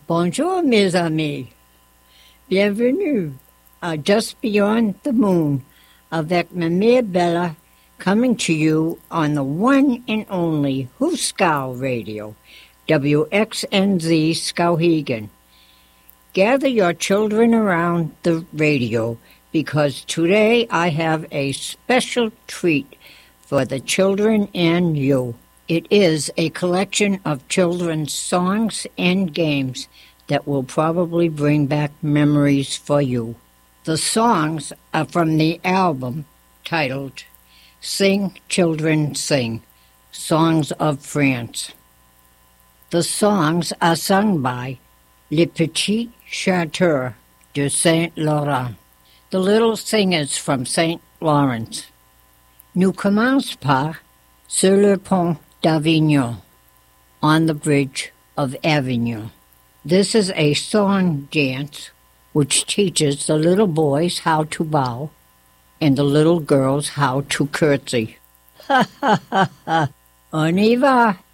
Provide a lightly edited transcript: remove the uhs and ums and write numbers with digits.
Bonjour, mes amis. Bienvenue à Just Beyond the Moon avec ma mère Bella, coming to you on the one and only Huskow Radio, WXNZ Skowhegan. Gather your children around the radio because today I have a special treat for the children and you. It is a collection of children's songs and games that will probably bring back memories for you. The songs are from the album titled Sing, Children, Sing, Songs of France. The songs are sung by Les Petits Chanteurs de Saint-Laurent, the Little Singers from St. Lawrence. Nous commençons par Sur le pont d'Avignon, on the bridge of Avignon. This is a song dance which teaches the little boys how to bow and the little girls how to curtsy. Ha ha ha ha! On y va!